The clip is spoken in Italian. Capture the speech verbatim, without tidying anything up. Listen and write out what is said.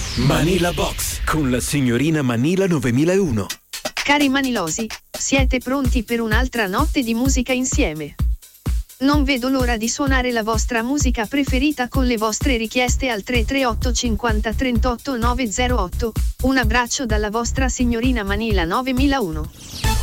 Manila Box con la signorina Manila novemilauno. Cari manilosi, siete pronti per un'altra notte di musica insieme? Non vedo l'ora di suonare la vostra musica preferita con le vostre richieste al tre tre otto cinquanta trentotto nove zero otto. Un abbraccio dalla vostra signorina Manila novemilauno.